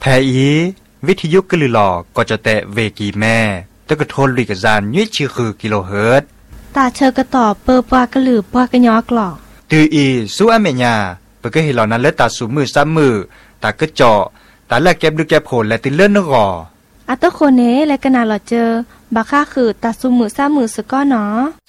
แทอีวิทยุกลือหลอกก็จะแตะเวกีแม่ตะกะโทนลิกะจานยุ้ยชื่อคือกิโลเฮิรตซ์ตาเชอกระต่อเปอปากระหลือปากระยอกหลอกตืออีสู้อเมญาเปิกเห็นเหล่านั้นและตาสูมือซ้ำมือตากระเจาะตาแลกแก็บดูแก็บโผลและติเลื่อนนกออัตโคเนและกะนาหลอเจอบาค่าคือตาสูมือซ้ำมือสะก้อหนอ